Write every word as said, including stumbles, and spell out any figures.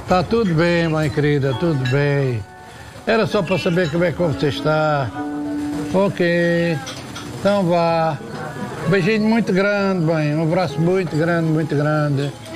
Tá tudo bem, mãe querida, tudo bem. Era só para saber como é que você está. Ok, então vá. Beijinho muito grande, mãe. Um abraço muito grande, muito grande.